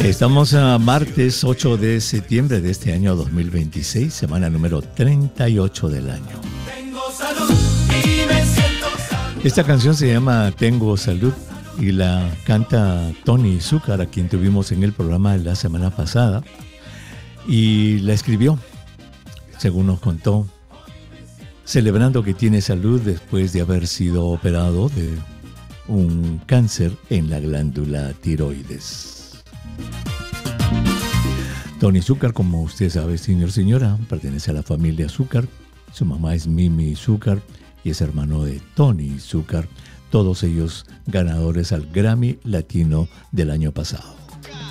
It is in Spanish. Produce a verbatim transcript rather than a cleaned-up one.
Estamos a martes ocho de septiembre de este año dos mil veintiséis, semana número treinta y ocho del año. Esta canción se llama Tengo Salud y la canta Tony Zúcar, a quien tuvimos en el programa la semana pasada, y la escribió, según nos contó, celebrando que tiene salud después de haber sido operado de un cáncer en la glándula tiroides. Tony Zúcar, como usted sabe, señor, señora, pertenece a la familia Zúcar. Su mamá es Mimi Zúcar y es hermano de Tony Zúcar, todos ellos ganadores al Grammy Latino del año pasado.